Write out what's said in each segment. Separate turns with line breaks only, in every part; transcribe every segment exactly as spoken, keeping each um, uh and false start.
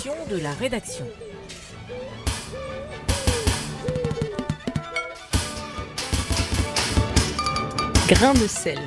l'émission de la rédaction. Grain de sel.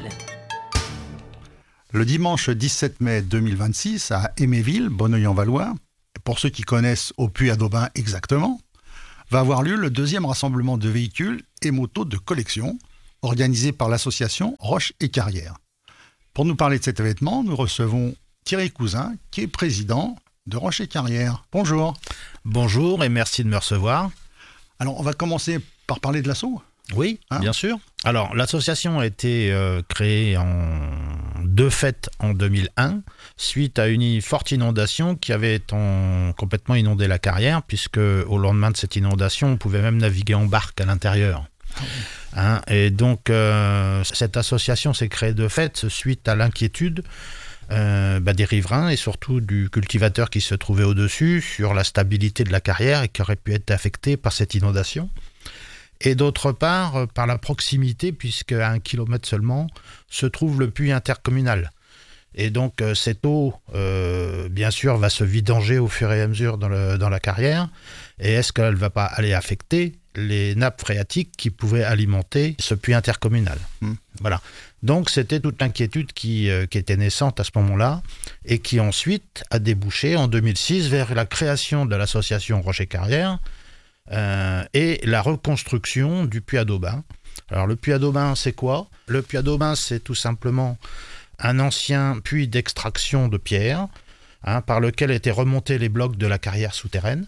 Le dimanche dix-sept mai deux mille vingt-six, à Aiméville, Bonneuil-en-Valois, pour ceux qui connaissent au Puy-à-Daubin exactement, va avoir lieu le deuxième rassemblement de véhicules et motos de collection, organisé par l'association Roche et Carrière. Pour nous parler de cet événement, nous recevons Thierry Cousin, qui est président de Roche et Carrière. Bonjour.
Bonjour et merci de me recevoir.
Alors, on va commencer par parler de l'asso.
Oui, hein bien sûr. Alors, l'association a été euh, créée en deux fêtes en deux mille un, suite à une forte inondation qui avait en, complètement inondé la carrière, puisque au lendemain de cette inondation, on pouvait même naviguer en barque à l'intérieur. Ah oui. Hein, et donc, euh, cette association s'est créée de fait suite à l'inquiétude euh, bah, des riverains et surtout du cultivateur qui se trouvait au-dessus sur la stabilité de la carrière et qui aurait pu être affecté par cette inondation. Et d'autre part, par la proximité, puisqu'à un kilomètre seulement, se trouve le puits intercommunal. Et donc, cette eau, euh, bien sûr, va se vidanger au fur et à mesure dans, le, dans la carrière. Et est-ce qu'elle ne va pas aller affecter les nappes phréatiques qui pouvaient alimenter ce puits intercommunal? mmh. Voilà. Donc, c'était toute l'inquiétude qui, euh, qui était naissante à ce moment-là et qui ensuite a débouché en deux mille six vers la création de l'association Roche et Carrière, Euh, et la reconstruction du Puy-à-Daubin. Alors le Puy-à-Daubin, c'est quoi? Le Puy-à-Daubin, c'est tout simplement un ancien puits d'extraction de pierre, hein, par lequel étaient remontés les blocs de la carrière souterraine.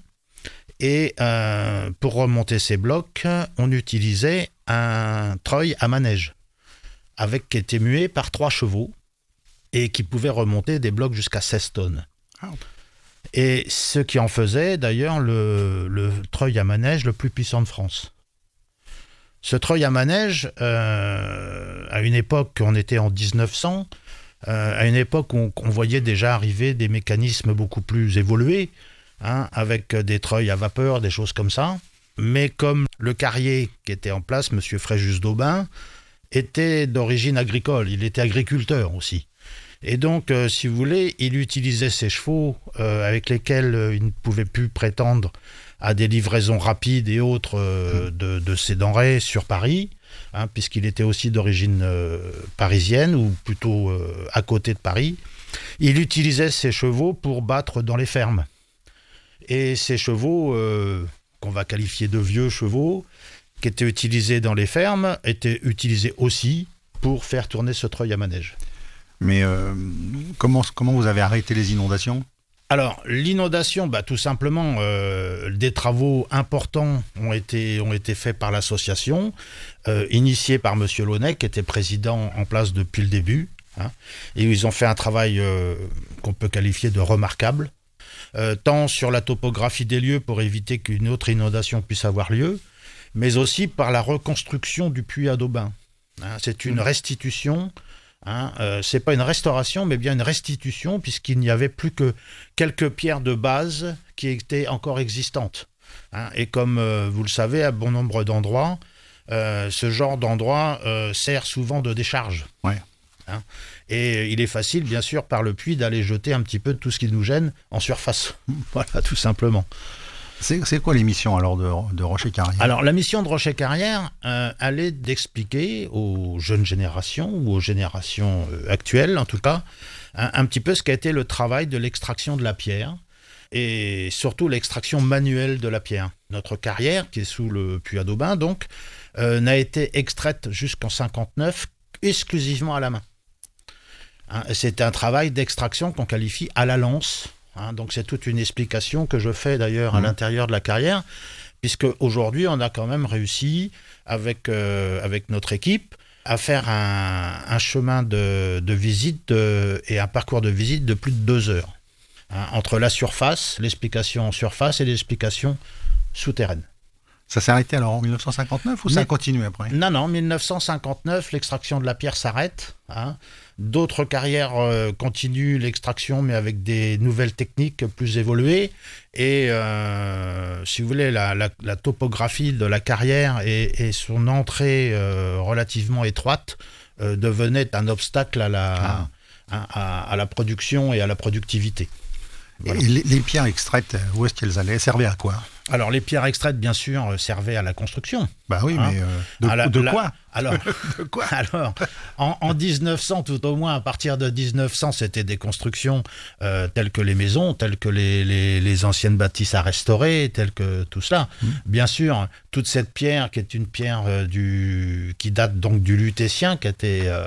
Et euh, pour remonter ces blocs, on utilisait un treuil à manège, avec qui était mué par trois chevaux, et qui pouvait remonter des blocs jusqu'à seize tonnes. Oh. Et ce qui en faisait d'ailleurs le, le treuil à manège le plus puissant de France. Ce treuil à manège, euh, à une époque, on était en dix-neuf cents, euh, à une époque où on, on voyait déjà arriver des mécanismes beaucoup plus évolués, hein, avec des treuils à vapeur, des choses comme ça. Mais comme le carrier qui était en place, M. Fréjus-Daubin, était d'origine agricole, il était agriculteur aussi. Et donc, euh, si vous voulez, il utilisait ses chevaux euh, avec lesquels euh, il ne pouvait plus prétendre à des livraisons rapides et autres euh, de, de ses denrées sur Paris, hein, puisqu'il était aussi d'origine euh, parisienne, ou plutôt euh, à côté de Paris. Il utilisait ses chevaux pour battre dans les fermes. Et ces chevaux, euh, qu'on va qualifier de vieux chevaux, qui étaient utilisés dans les fermes, étaient utilisés aussi pour faire tourner ce treuil à manège.
Mais euh, comment, comment vous avez arrêté les inondations?
Alors, l'inondation, bah, tout simplement, euh, des travaux importants ont été, ont été faits par l'association, euh, initiés par M. Launay, qui était président en place depuis le début. Hein, et ils ont fait un travail euh, qu'on peut qualifier de remarquable, euh, tant sur la topographie des lieux pour éviter qu'une autre inondation puisse avoir lieu, mais aussi par la reconstruction du Puy-à-Daubin. Hein, c'est une restitution... Hein, euh, c'est pas une restauration, mais bien une restitution, puisqu'il n'y avait plus que quelques pierres de base qui étaient encore existantes. Hein, et comme euh, vous le savez, à bon nombre d'endroits, euh, ce genre d'endroit euh, sert souvent de décharge.
Ouais.
Hein, et il est facile, bien sûr, par le puits, d'aller jeter un petit peu de tout ce qui nous gêne en surface. Voilà, tout simplement.
C'est, c'est quoi les missions alors de, de Roche et Carrière?
Alors la mission de Roche et Carrière, euh, elle est d'expliquer aux jeunes générations ou aux générations euh, actuelles en tout cas, un, un petit peu ce qu'a été le travail de l'extraction de la pierre et surtout l'extraction manuelle de la pierre. Notre carrière, qui est sous le Puy-à-Daubin donc, euh, n'a été extraite jusqu'en cinquante-neuf exclusivement à la main. Hein, c'est un travail d'extraction qu'on qualifie à la lance. Hein, donc c'est toute une explication que je fais d'ailleurs à mmh. l'intérieur de la carrière, puisque aujourd'hui on a quand même réussi avec, euh, avec notre équipe à faire un, un chemin de, de visite de, et un parcours de visite de plus de deux heures, hein, entre la surface, l'explication en surface et l'explication souterraine.
Ça s'est arrêté alors en dix-neuf cent cinquante-neuf ou ça Mais, a continué après?
Non, non, dix-neuf cent cinquante-neuf, l'extraction de la pierre s'arrête. Hein. D'autres carrières euh, continuent l'extraction, mais avec des nouvelles techniques plus évoluées. Et euh, si vous voulez, la, la, la topographie de la carrière et, et son entrée euh, relativement étroite euh, devenait un obstacle à la, ah. à, à, à la production et à la productivité. Voilà.
Et les, les pierres extraites, où est-ce qu'elles allaient? Servaient à quoi?
Alors, les pierres extraites, bien sûr, servaient à la construction.
Bah oui,
Hein
mais euh, de,
À la-
de
la-
quoi
Alors,
De quoi
alors en, en dix-neuf cents, tout au moins, à partir de dix-neuf cents, c'était des constructions euh, telles que les maisons, telles que les, les, les anciennes bâtisses à restaurer, telles que tout cela.
Mmh.
Bien sûr, toute cette pierre, qui est une pierre euh, du, qui date donc du Lutétien, qui a été euh,